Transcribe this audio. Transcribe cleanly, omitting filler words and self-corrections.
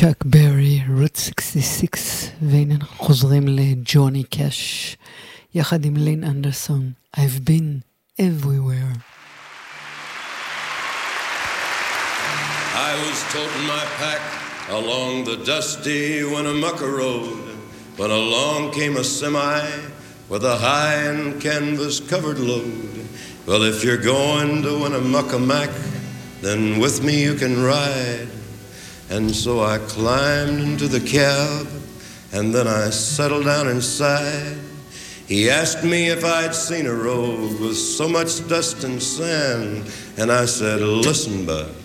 צ'אק ברי, רוט 66, והנה אנחנו חוזרים לג'וני קאש, יחד עם לין אנדרסון, I've been everywhere. I was toting my pack along the dusty Winnemucca road when along came a semi with a high and canvas covered load. Well, if you're going to Winnemucca Mac, then with me you can ride. And so I climbed into the cab, and then I settled down inside. He asked me if I'd seen a road with so much dust and sand, and I said, listen, bud,